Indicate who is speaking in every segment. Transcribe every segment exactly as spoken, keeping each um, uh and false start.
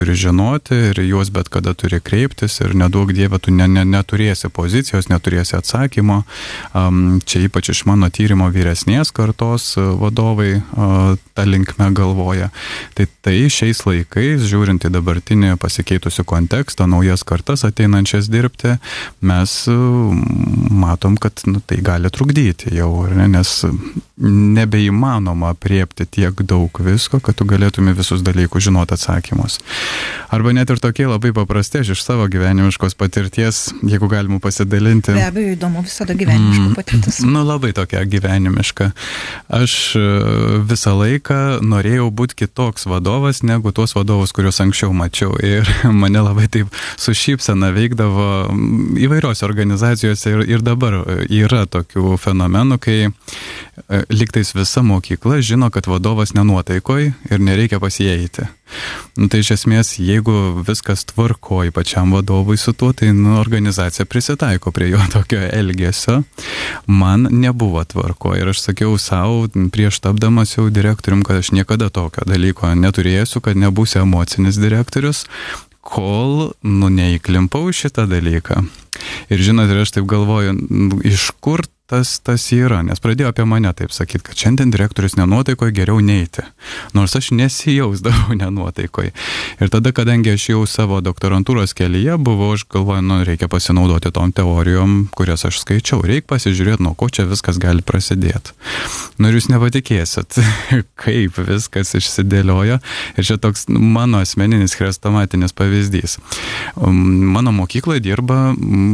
Speaker 1: turi žinoti ir juos bet kada turi kreiptis ir nedaug dievė, tu ne, ne, neturėsi pozicijos, neturėsi atsakymo. Um, čia ypač iš mano tyrimo vyresnės kartos vadovai uh, tą linkmę galvoja. Tai tai šiais laikais, žiūrint į dabartinį pasikeitusių kontekstą, naujas kartas ateinančias dirbti, mes uh, matom, kad nu, tai gali trukdyti jau, ne, nes nebeįmanoma apriepti tiek daug visko, kad tu galėtume visus dalykus žinoti atsakymus. Arba net ir tokie labai paprasti, aš iš savo gyvenimiškos patirties, jeigu galima pasidalinti.
Speaker 2: Be abejo, įdomu, visada gyvenimiška patirtis.
Speaker 1: Mm, nu, labai tokia gyvenimiška. Aš visą laiką norėjau būti kitoks vadovas, negu tuos vadovus, kuriuos anksčiau mačiau. Ir mane labai taip su šypsena veikdavo įvairiose organizacijose ir, ir dabar yra tokių fenomenų, kai lygtais visa mokykla žino, kad vadovas nenuotaikoj ir nereikia pasieiti. Nu, tai iš esmės, jeigu viskas tvarkoja pačiam vadovui su tuo, tai nu, organizacija prisitaiko prie jo tokio elgesio. Man nebuvo tvarko ir aš sakiau savo prieš tapdamas jau direktorium, kad aš niekada tokio dalyko neturėsiu, kad nebūsiu emocinis direktorius, kol nu, neįklimpau šitą dalyką. Ir žinot, ir aš taip galvoju, iš kur tas, tas yra, nes pradėjo apie mane taip sakyti, kad šiandien direktorius nenuotaikoje, geriau neiti. Nors aš nesijausdavau nenuotaikoje. Ir tada, kadangi aš jau savo doktorantūros kelyje buvau, aš galvoju, nu, reikia pasinaudoti tom teorijom, kurias aš skaičiau. Reikia pasižiūrėti, nuo ko čia viskas gali prasidėti. Nu, ir jūs nepatikėsit, kaip viskas išsidėliojo. Ir čia toks mano asmeninis chrestomatinis pavyzdys. Mano mokykloje dirba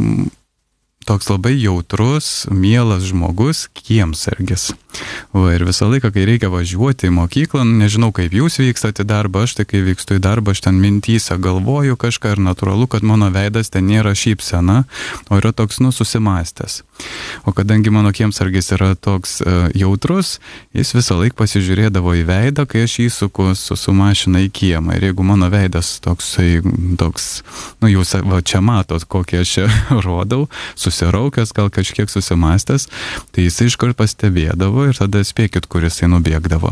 Speaker 1: toks labai jautrus, mielas žmogus, kiemsargis. Va, ir visą laiką, kai reikia važiuoti į mokyklą, nežinau, kaip jūs vykstate į darbą, aš tai kai vykstu į darbą, aš ten mintyse galvoju kažką ir natūralu, kad mano veidas ten nėra šypsena, o yra toks, nu, susimastęs. O kadangi mano kiemsargis yra toks uh, jautrus, jis visą laiką pasižiūrėdavo į veidą, kai aš įsuku su, su mašina į kiemą. Ir jeigu mano veidas toks, toks nu, jūs va, čia matot, kokį aš čia rodau, susiraukęs, gal kažkiek susimastęs, tai jis iškart pastebėdavo ir tada spėkit, kuris jis nubėgdavo.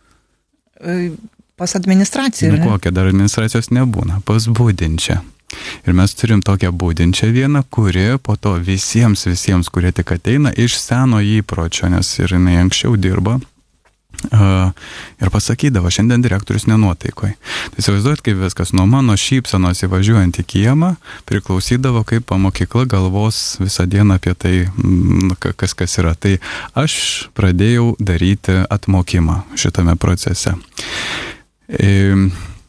Speaker 2: Pas administraciją.
Speaker 1: Nu, kokia dar administracijos nebūna, pas budinčią. Ir mes turim tokią budinčią vieną, kuri po to visiems, visiems, kurie tik ateina, iš seno įpročio, nes ir jinai anksčiau dirba. Uh, ir pasakydavo, šiandien direktorius nenuotaikoj. Tai įsivaizduojat, kaip viskas nuo mano šypsenos įvažiuojant į kiemą priklausydavo, kaip mokykla galvos visą dieną apie tai, kas kas yra. Tai aš pradėjau daryti atmokimą šitame procese. E,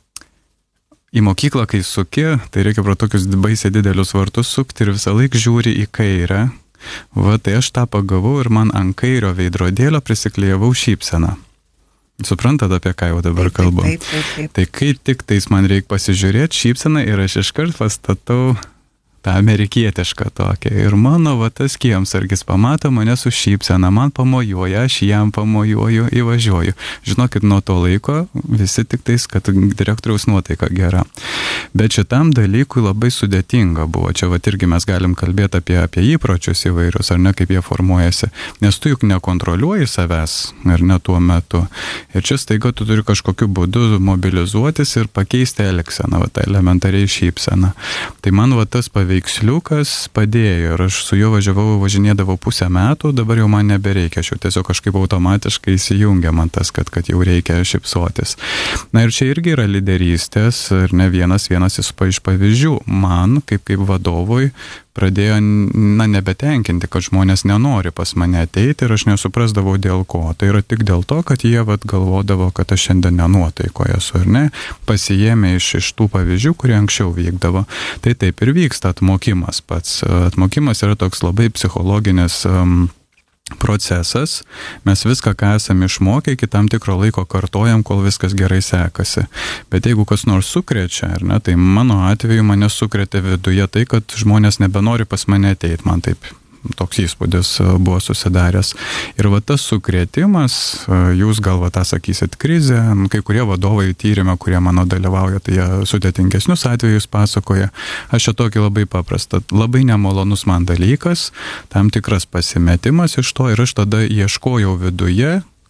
Speaker 1: Į mokyklą, kai suki, tai reikia pro tokius baisiai didelius vartus sukti ir visą laiką žiūri į kairę. Va, tai aš tą pagavau ir man ant kairio veidrodėlio prisiklijavau šypseną. Suprantat, apie ką jau dabar kalbu?
Speaker 2: Taip, taip, taip.
Speaker 1: Tai kai tik tais man reikia pasižiūrėti šypseną ir aš iškart pastatau tą amerikietišką tokią. Ir mano va tas kiemsargis pamato mane su šypsena, man pamojuoja, aš jam pamojuoju, įvažiuoju. Žinokit, nuo to laiko visi tik tais, kad direktoriaus nuotaika gera. Bet šitam dalykui labai sudėtinga buvo. Čia va irgi mes galim kalbėti apie, apie įpročius įvairius, ar ne, kaip jie formuojasi. Nes tu juk nekontroliuoji savęs, ar ne tuo metu. Ir čia staiga tu turi kažkokiu būdu mobilizuotis ir pakeisti elgseną, va tą elementariai šypseną. Tai man va tas paveiksliukas padėjo ir aš su juo važiavau, važinėdavau pusę metų, dabar jau man nebereikia, aš jau tiesiog kažkaip automatiškai įsijungia man tas, kad, kad jau reikia šypsotis. Na ir čia irgi yra lyderystės ir ne vienas vienas iš pavyzdžių. Man, kaip kaip vadovui, pradėjo na, nebetenkinti, kad žmonės nenori pas mane ateiti ir aš nesuprasdavau dėl ko. Tai yra tik dėl to, kad jie vat, galvodavo, kad aš šiandien nenuotaikoje esu, ar ne? Pasijėmė iš, iš tų pavyzdžių, kurie anksčiau vykdavo. Tai taip ir vyksta atmokimas pats. Atmokimas yra toks labai psichologinis um, procesas. Mes viską, ką esame išmokę, iki tam tikro laiko kartojam, kol viskas gerai sekasi. Bet jeigu kas nors sukrečia, ar ne, tai mano atveju mane sukrėtė viduje tai, kad žmonės nebenori pas mane ateiti. Man taip toks įspūdis buvo susidaręs. Ir va tas sukrėtimas, jūs gal va tą sakysit krizę, kai kurie vadovai tyrime, kurie mano dalyvauja, tai jie sudėtingesnius atvejus pasakoja. Aš čia tokį labai paprastą, labai nemalonus man dalykas, tam tikras pasimetimas iš to ir aš tada ieškojau viduje,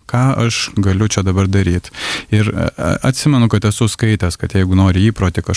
Speaker 1: ką aš galiu čia dabar daryti. Ir atsimenu, kad esu skaitęs, kad jeigu nori įprotį kažkokį